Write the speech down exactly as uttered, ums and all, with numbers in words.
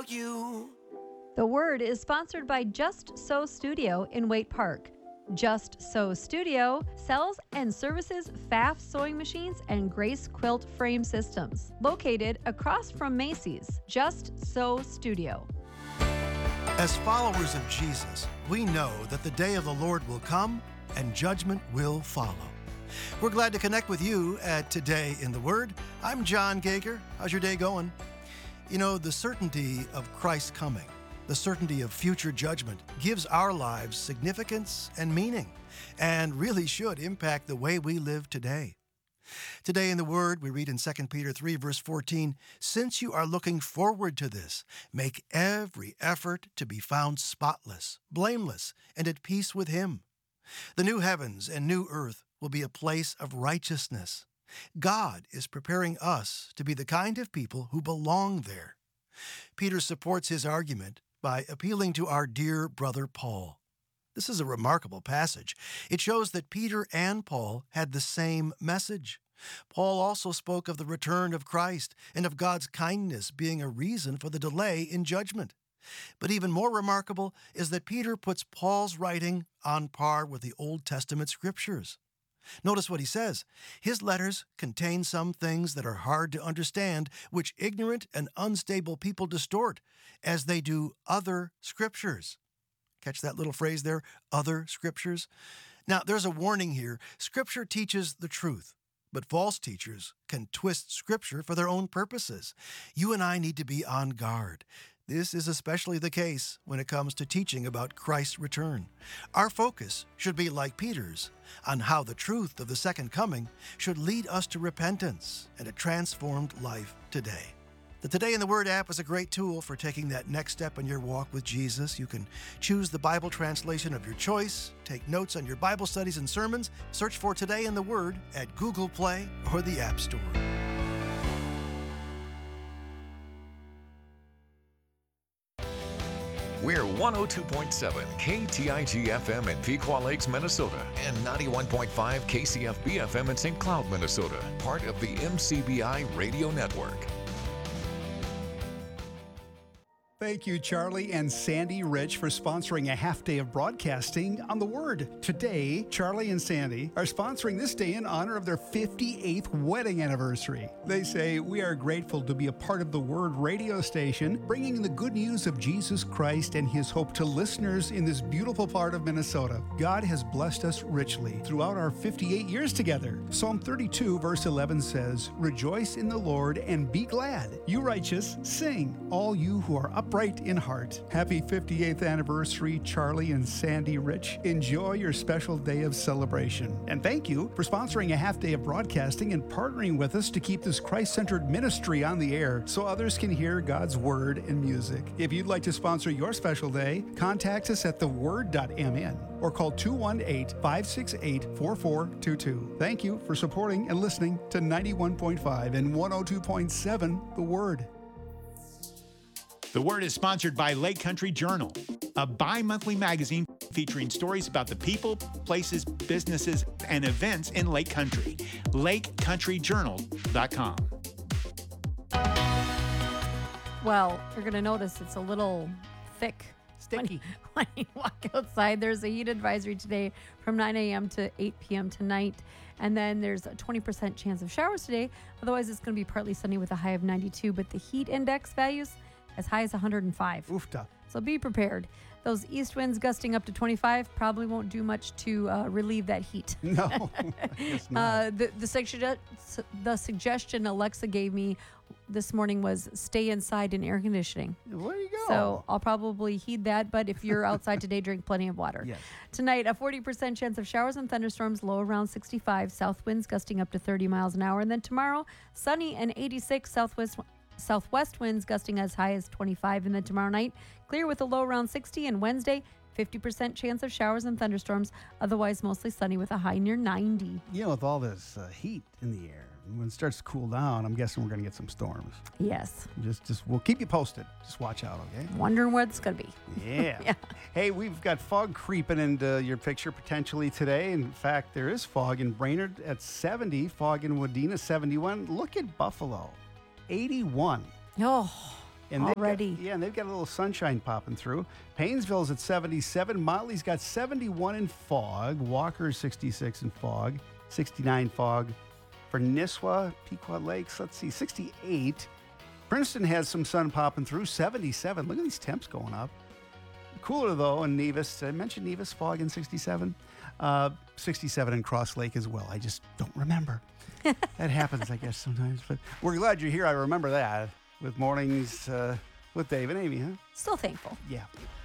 about you. The Word is sponsored by Just So Studio in Waite Park. Just So Studio sells and services F A F sewing machines and Grace quilt frame systems. Located across from Macy's. Just So Studio. As followers of Jesus, we know that the day of the Lord will come and judgment will follow. We're glad to connect with you at Today in the Word. I'm John Gager. How's your day going? You know, the certainty of Christ's coming, the certainty of future judgment, gives our lives significance and meaning, and really should impact the way we live today. Today in the Word, we read in Second Peter three, verse fourteen, "Since you are looking forward to this, make every effort to be found spotless, blameless, and at peace with Him." The new heavens and new earth will be a place of righteousness. God is preparing us to be the kind of people who belong there. Peter supports his argument by appealing to our dear brother Paul. This is a remarkable passage. It shows that Peter and Paul had the same message. Paul also spoke of the return of Christ and of God's kindness being a reason for the delay in judgment. But even more remarkable is that Peter puts Paul's writing on par with the Old Testament scriptures. Notice what he says. His letters contain some things that are hard to understand, which ignorant and unstable people distort, as they do other scriptures. Catch that little phrase there, other scriptures? Now, there's a warning here. Scripture teaches the truth, but false teachers can twist Scripture for their own purposes. You and I need to be on guard. This is especially the case when it comes to teaching about Christ's return. Our focus should be like Peter's, on how the truth of the second coming should lead us to repentance and a transformed life today. The Today in the Word app is a great tool for taking that next step in your walk with Jesus. You can choose the Bible translation of your choice, take notes on your Bible studies and sermons, search for Today in the Word at Google Play or the App Store. We're one oh two point seven K T I G F M in Pequot Lakes, Minnesota, and ninety-one point five K C F B F M in Saint Cloud, Minnesota, part of the M C B I Radio Network. Thank you, Charlie and Sandy Rich, for sponsoring a half day of broadcasting on The Word. Today, Charlie and Sandy are sponsoring this day in honor of their fifty-eighth wedding anniversary. They say, "We are grateful to be a part of The Word radio station, bringing the good news of Jesus Christ and His hope to listeners in this beautiful part of Minnesota. God has blessed us richly throughout our fifty-eight years together." Psalm thirty-two, verse eleven says, "Rejoice in the Lord and be glad. You righteous, sing, all you who are upright in heart." Happy fifty-eighth anniversary, Charlie and Sandy Rich. Enjoy your special day of celebration. And thank you for sponsoring a half day of broadcasting and partnering with us to keep this Christ-centered ministry on the air so others can hear God's word and music. If you'd like to sponsor your special day, contact us at the word dot m n or call two one eight, five six eight, four four two two. Thank you for supporting and listening to ninety-one point five and one oh two point seven The Word. The Word is sponsored by Lake Country Journal, a bi-monthly magazine featuring stories about the people, places, businesses, and events in Lake Country. lake country journal dot com. Well, you're going to notice it's a little thick. Sticky. When, when you walk outside, there's a heat advisory today from nine a.m. to eight p.m. tonight. And then there's a twenty percent chance of showers today. Otherwise, it's going to be partly sunny with a high of ninety-two. But the heat index values as high as one hundred five. Oofta. So be prepared. Those east winds gusting up to twenty-five probably won't do much to uh, relieve that heat. No, I guess not. Uh, the, the, sugge- the suggestion Alexa gave me this morning was stay inside in air conditioning. There you go. So I'll probably heed that, but if you're outside today, drink plenty of water. Yes. Tonight, a forty percent chance of showers and thunderstorms, low around sixty-five, south winds gusting up to thirty miles an hour. And then tomorrow, sunny and eighty-six, southwest southwest winds gusting as high as twenty-five. And then tomorrow night, clear with a low around sixty. And Wednesday, fifty percent chance of showers and thunderstorms, otherwise mostly sunny with a high near ninety. You know, with all this uh, heat in the air, when it starts to cool down, I'm guessing we're going to get some storms. Yes. Just, just we'll keep you posted. Just watch out, okay? Wondering what it's going to be. Yeah. Yeah. Hey, we've got fog creeping into your picture potentially today. In fact, there is fog in Brainerd at seventy, fog in Wadena seventy-one. Look at Buffalo, eighty-one. Oh, And they've Already. Got, yeah, and they've got a little sunshine popping through. Paynesville's at seventy-seven. Motley's got seventy-one in fog. Walker's sixty-six in fog. sixty-nine fog for Nisswa, Pequot Lakes. Let's see, sixty-eight. Princeton has some sun popping through, seventy-seven. Look at these temps going up. Cooler, though, in Nevis. Did I mention Nevis? Fog in sixty-seven. Uh, sixty-seven in Cross Lake as well. I just don't remember. That happens, I guess, sometimes. But we're glad you're here. I remember that with Mornings uh, with Dave and Amy, huh? Still thankful. Yeah.